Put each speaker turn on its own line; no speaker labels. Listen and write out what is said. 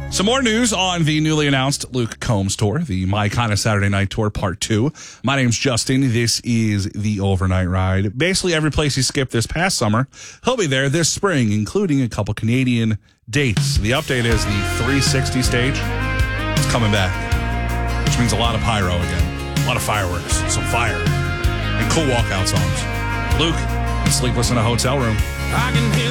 Some more news on the newly announced Luke Combs tour, the My Kind of Saturday Night Tour Part 2. My name's Justin. This is the Overnight Ride. Basically, every place he skipped this past summer, he'll be there this spring, including a couple Canadian dates. The update is the 360 stage is coming back, which means a lot of pyro again, a lot of fireworks, some fire, and cool walkout songs. Luke, sleepless in a hotel room.